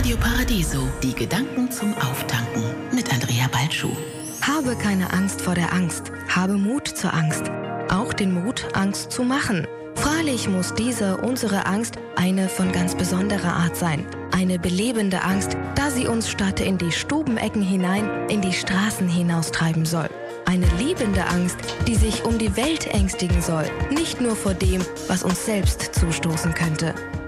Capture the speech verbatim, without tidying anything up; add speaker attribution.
Speaker 1: Radio Paradiso, die Gedanken zum Auftanken mit Andrea Balschuh.
Speaker 2: Habe keine Angst vor der Angst, habe Mut zur Angst. Auch den Mut, Angst zu machen. Freilich muss diese, unsere Angst, eine von ganz besonderer Art sein. Eine belebende Angst, da sie uns statt in die Stubenecken hinein, in die Straßen hinaustreiben soll. Eine liebende Angst, die sich um die Welt ängstigen soll, nicht nur vor dem, was uns selbst zustoßen könnte.